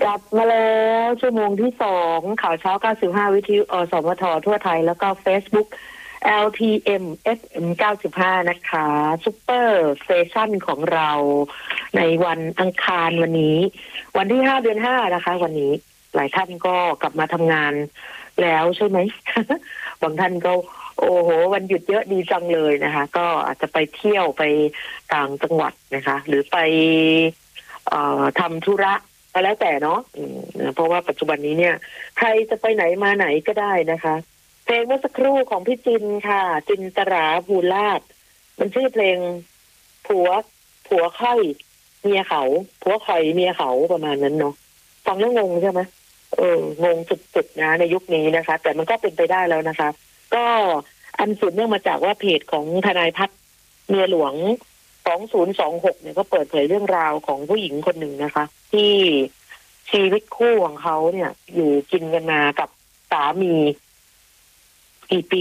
กลับมาแล้วชั่วโมงที่2ข่าวเช้า95วิทยุสมททั่วไทยแล้วก็ Facebook LTM FM 95นะคะซุปเปอร์สเตชันของเราในวันอังคารวันนี้วันที่5 เดือน 5นะคะวันนี้หลายท่านก็กลับมาทำงานแล้วใช่ไหม บางท่านก็โอ้โหวันหยุดเยอะดีจังเลยนะคะก็อาจจะไปเที่ยวไปต่างจังหวัดนะคะหรือไปทำธุระก็แล้วแต่เนาะเพราะว่าปัจจุบันนี้เนี่ยใครจะไปไหนมาไหนก็ได้นะคะเพลงเมื่อสักครู่ของพี่จินค่ะจินตราภูลาภมันชื่อเพลงผัวค่อยเมียเขาผัวคอยเมียเขาประมาณนั้นเนาะฟังแล้วงงใช่ไหมงงสุดๆนะในยุคนี้นะคะแต่มันก็เป็นไปได้แล้วนะคะก็อันสืบเนื่องมาจากว่าเพจของทนายพัฒน์เมียหลวง2026เนี่ยก็เปิดเผยเรื่องราวของผู้หญิงคนหนึ่งนะคะที่ชีวิตคู่ของเขาเนี่ยอยู่กินกันมากับสามีกี่ปี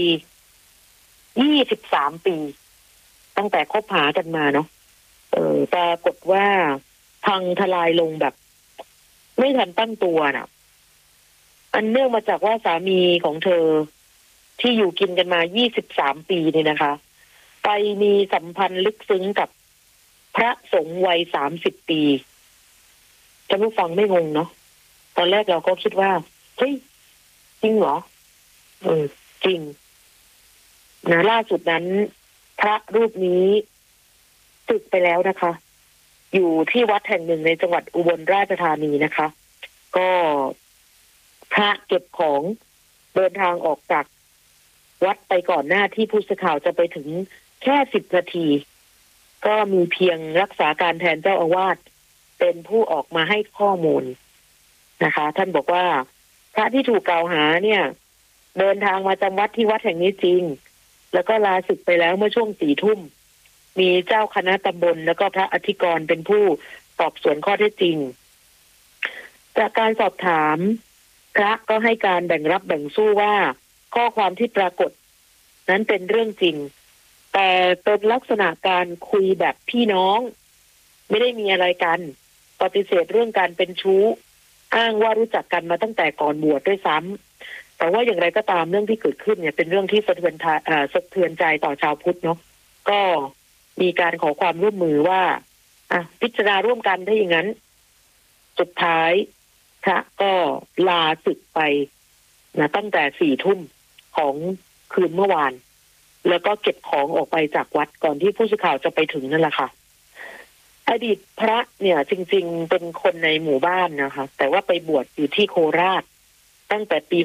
23 ปีตั้งแต่คบหากันมาเนาะปรากฏว่าพังทลายลงแบบไม่ทันตั้งตัวน่ะอันเนื่องมาจากว่าสามีของเธอที่อยู่กินกันมา23 ปีเนี่ยนะคะไปมีสัมพันธ์ลึกซึ้งกับพระสงฆ์วัย30 ปีท่านผู้ฟังไม่งงเนาะตอนแรกเราก็คิดว่าเฮ้ยจริงเหรอจริงนะล่าสุดนั้นพระรูปนี้สึกไปแล้วนะคะอยู่ที่วัดแห่งหนึ่งในจังหวัดอุบลราชธานีนะคะก็พระเก็บของเดินทางออกจากวัดไปก่อนหน้าที่ผู้สื่อข่าวจะไปถึงแค่10 นาทีก็มีเพียงรักษาการแทนเจ้าอาวาสเป็นผู้ออกมาให้ข้อมูลนะคะท่านบอกว่าพระที่ถูกกล่าวหาเนี่ยเดินทางมาจำวัดที่วัดแห่งนี้จริงแล้วก็ลาศึกไปแล้วเมื่อช่วง4 ทุ่มมีเจ้าคณะตำบลแล้วก็พระอธิกรเป็นผู้สอบสวนข้อเท็จจริงจากการสอบถามพระก็ให้การแบ่งรับแบ่งสู้ว่าข้อความที่ปรากฏนั้นเป็นเรื่องจริงแต่เป็นลักษณะการคุยแบบพี่น้องไม่ได้มีอะไรกันปฏิเสธเรื่องการเป็นชู้อ้างว่ารู้จักกันมาตั้งแต่ก่อนบวชด้วยซ้ำแต่ว่าอย่างไรก็ตามเรื่องที่เกิดขึ้นเนี่ยเป็นเรื่องที่สะเทือนใจต่อชาวพุทธเนาะก็มีการขอความร่วมมือว่าพิจารณาร่วมกันถ้าอย่างนั้นสุดท้ายพระก็ลาศึกไปนะตั้งแต่4 ทุ่มของคืนเมื่อวานแล้วก็เก็บของออกไปจากวัดก่อนที่ผู้สื่อข่าวจะไปถึงนั่นแหละค่ะอดีตพระเนี่ยจริงๆเป็นคนในหมู่บ้านนะคะแต่ว่าไปบวชอยู่ที่โคราชตั้งแต่ปี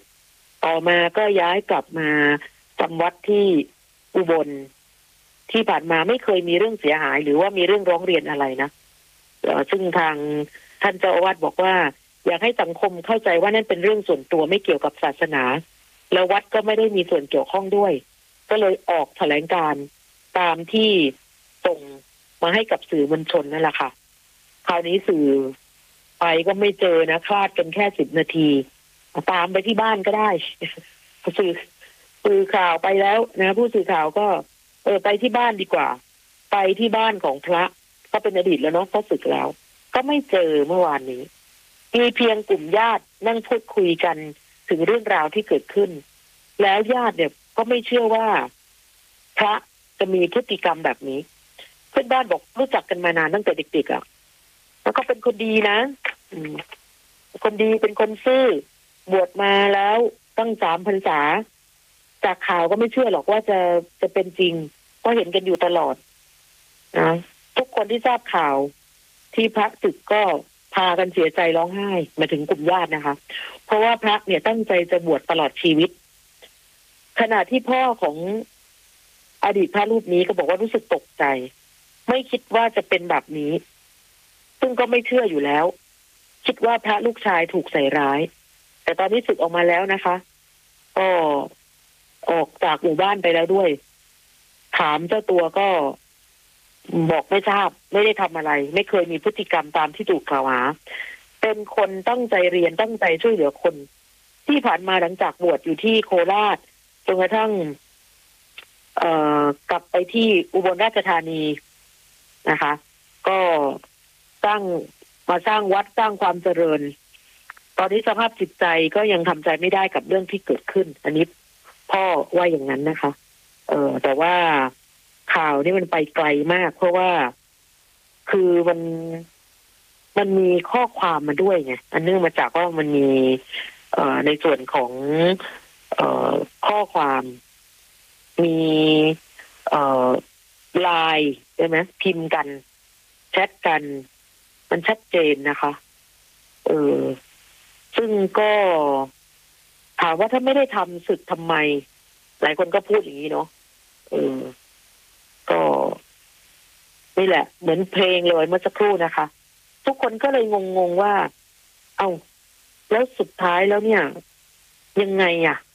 67ต่อมาก็ย้ายกลับมาจำวัดที่อุบลที่ผ่านมาไม่เคยมีเรื่องเสียหายหรือว่ามีเรื่องร้องเรียนอะไรนะซึ่งทางท่านเจ้าอาวาสบอกว่าอยากให้สังคมเข้าใจว่านั่นเป็นเรื่องส่วนตัวไม่เกี่ยวกับศาสนาแล้ววัดก็ไม่ได้มีส่วนเกี่ยวข้องด้วยก็เลยออกแถลงการณ์ตามที่ส่งมาให้กับสื่อมวลชนนั่นแหละค่ะคราวนี้สื่อไปก็ไม่เจอนะคลาดกันแค่10 นาทีตามไปที่บ้านก็ได้ สื่อข่าวไปแล้วนะผู้สื่อข่าวก็ไปที่บ้านดีกว่าไปที่บ้านของพระก็เป็นอดีตแล้วเนาะเขาสึกแล้วก็ไม่เจอเมื่อวานนี้มีเพียงกลุ่มญาตินั่งพูดคุยกันถึงเรื่องราวที่เกิดขึ้นแล้วญาติเนี่ยก็ไม่เชื่อว่าพระจะมีพฤติกรรมแบบนี้เพื่อนบ้านบอกรู้จักกันมานานตั้งแต่เด็กๆแล้วก็เป็นคนดีนะคนดีเป็นคนซื่อบวชมาแล้วตั้ง3 พรรษาจากข่าวก็ไม่เชื่อหรอกว่าจะเป็นจริงเพราะเห็นกันอยู่ตลอดนะทุกคนที่ทราบข่าวที่พระศึกก็พากันเสียใจร้องไห้มาถึงกลุ่มญาตินะคะเพราะว่าพระเนี่ยตั้งใจจะบวชตลอดชีวิตขณะที่พ่อของอดีตพระรูปนี้ก็บอกว่ารู้สึกตกใจไม่คิดว่าจะเป็นแบบนี้ซึ่งก็ไม่เชื่ออยู่แล้วคิดว่าพระลูกชายถูกใส่ร้ายแต่ตอนนี้สึกออกมาแล้วนะคะก็ออกจากหมู่บ้านไปแล้วด้วยถามเจ้าตัวก็บอกไม่ทราบไม่ได้ทำอะไรไม่เคยมีพฤติกรรมตามที่ถูกกล่าวหาเป็นคนตั้งใจเรียนตั้งใจช่วยเหลือคนที่ผ่านมาหลังจากบวชอยู่ที่โคราชจนกระทั่งกลับไปที่อุบลราชธานีนะคะก็ตั้งมาสร้างวัดสร้างความเจริญตอนนี้สภาพจิตใจก็ยังทำใจไม่ได้กับเรื่องที่เกิดขึ้นอันนี้พ่อว่าอย่างนั้นนะคะแต่ว่าข่าวนี่มันไปไกลมากเพราะว่าคือมันมีข้อความมาด้วยไงอันเนื่องมาจากว่ามันมีในส่วนของข้อความมีไลน์ใช่ไหมพิมพ์กันแชทกันมันชัดเจนนะคะซึ่งก็ถามว่าถ้าไม่ได้ทำศึกทำไมหลายคนก็พูดอย่างนี้เนาะก็นี่แหละเหมือนเพลงเลยเมื่อสักครู่นะคะทุกคนก็เลยงงว่าเอ้าแล้วสุดท้ายแล้วเนี่ยยังไงอ่ะ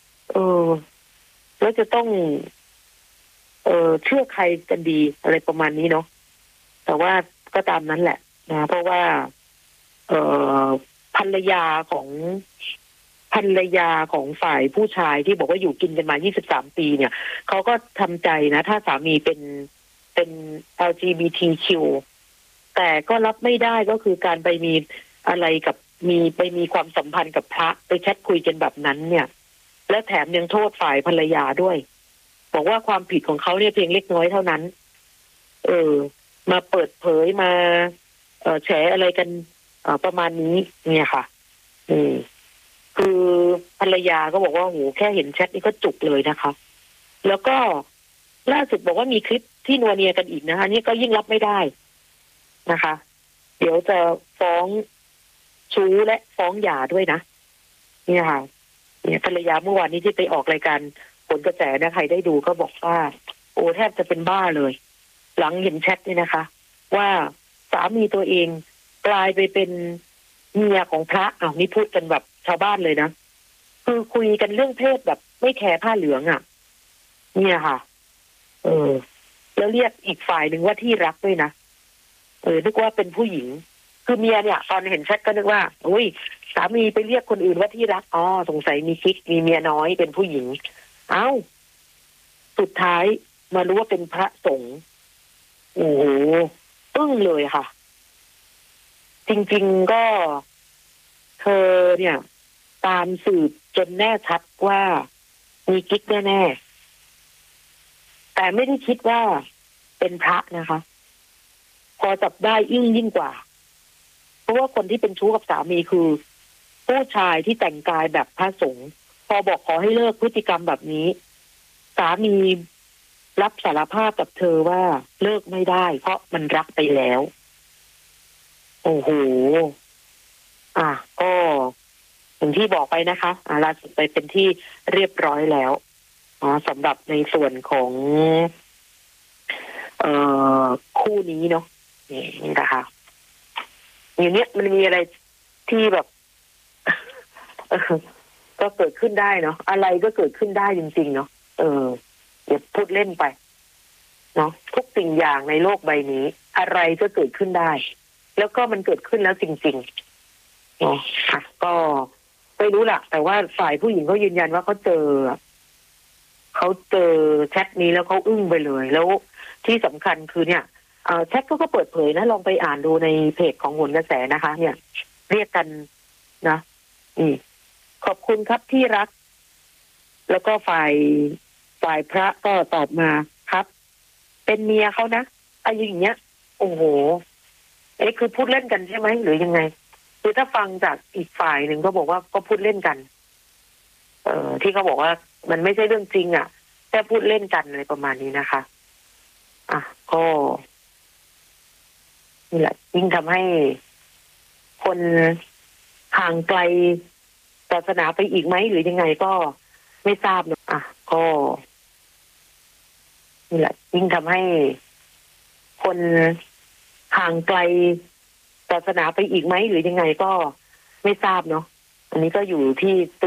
แล้วจะต้องเชื่อใครกันดีอะไรประมาณนี้เนาะแต่ว่าก็ตามนั้นแหละนะเพราะว่าภรรยาของฝ่ายผู้ชายที่บอกว่าอยู่กินกันมา23 ปีเนี่ยเขาก็ทำใจนะถ้าสามีเป็น LGBTQ แต่ก็รับไม่ได้ก็คือการไปมีอะไรกับไปมีความสัมพันธ์กับพระไปแชทคุยกันแบบนั้นเนี่ยและแถมยังโทษฝ่ายภรรยาด้วยบอกว่าความผิดของเขาเนี่ยเพียงเล็กน้อยเท่านั้นมาเปิดเผยมาแฉอะไรกันประมาณนี้เนี่ยค่ะคือภรรยาก็บอกว่าโหแค่เห็นแชทนี่ก็จุกเลยนะคะแล้วก็ล่าสุดบอกว่ามีคลิปที่นัวเนียกันอีกนะคะนี่ก็ยิ่งรับไม่ได้นะคะเดี๋ยวจะฟ้องชู้และฟ้องหย่าด้วยนะเนี่ยค่ะเนี่ยภรรยาเมื่อวานนี้ที่ไปออกรายการผลกระแสนะใครได้ดูก็บอกว่าโอ้แทบจะเป็นบ้าเลยหลังเห็นแชทนี่นะคะว่าสามีตัวเองกลายไปเป็นเมียของพระนี่พูดกันแบบชาวบ้านเลยนะคือคุยกันเรื่องเพศแบบไม่แคร์ผ้าเหลืองเนี่ยค่ะแล้วเรียกอีกฝ่ายหนึ่งว่าที่รักด้วยนะนึกว่าเป็นผู้หญิงคือเมียเนี่ยตอนเห็นแชทก็นึกว่าอุ้ยสามีไปเรียกคนอื่นว่าที่รักสงสัยมีกิ๊กมีเมียน้อยเป็นผู้หญิงสุดท้ายมารู้ว่าเป็นพระสงฆ์โอ้โหอึ้งเลยค่ะจริงๆก็เธอเนี่ยตามสืบจนแน่ชัดว่ามีกิ๊กแน่ๆแต่ไม่ได้คิดว่าเป็นพระนะคะพอจับได้ยิ่งกว่าเพราะว่าคนที่เป็นชู้กับสามีคือผู้ชายที่แต่งกายแบบพระสงฆ์พอบอกขอให้เลิกพฤติกรรมแบบนี้สามีรับสารภาพกับเธอว่าเลิกไม่ได้เพราะมันรักไปแล้วโอ้โหก็อย่างที่บอกไปนะคะล่าสุดไปเป็นที่เรียบร้อยแล้วสำหรับในส่วนของคู่นี้เนาะนี่นะคะอย่างเนี้ยมันมีอะไรที่แบบก็เกิดขึ้นได้เนาะอะไรก็เกิดขึ้นได้จริงๆเนาะอย่าพูดเล่นไปเนาะทุกสิ่งอย่างในโลกใบนี้อะไรก็เกิดขึ้นได้แล้วก็มันเกิดขึ้นแล้วจริงๆเนาะก็ไม่รู้ล่ะแต่ว่าฝ่ายผู้หญิงเขายืนยันว่าเขาเจอแชทนี้แล้วเขาอึ้งไปเลยแล้วที่สำคัญคือเนี่ยแชทก็เปิดเผยนะลองไปอ่านดูในเพจของโหนกระแสนะคะเนี่ยเรียกกันนะขอบคุณครับที่รักแล้วก็ฝ่ายพระก็ตอบมาครับเป็นเมียเขานะอะไรอย่างเงี้ยโอ้โหคือพูดเล่นกันใช่ไหมหรือยังไงคือถ้าฟังจากอีกฝ่ายหนึ่งก็บอกว่าก็พูดเล่นกันที่เขาบอกว่ามันไม่ใช่เรื่องจริงแค่พูดเล่นกันอะไรประมาณนี้นะคะก็นี่แหละยิ่งทำให้คนห่างไกลศาสนาไปอีกไหมหรือยังไงก็ไม่ทราบนะก็นี่แหละยิ่งทำให้คนห่างไกลศาสนาไปอีกไหมหรือยังไงก็ไม่ทราบเนาะอันนี้ก็อยู่ที่